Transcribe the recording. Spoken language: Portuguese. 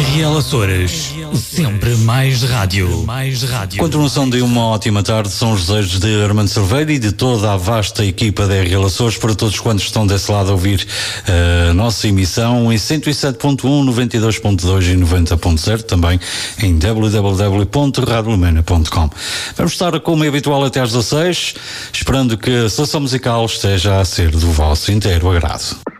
RL Açores, sempre mais rádio. Continuação de uma ótima tarde, são os desejos de Armando Cerveira e de toda a vasta equipa da RL Açores, para todos quantos estão desse lado a ouvir a nossa emissão em 107.1, 92.2 e 90.0, também em www.radiolumena.com. Vamos estar como é habitual até às 16, esperando que a seleção musical esteja a ser do vosso inteiro agrado.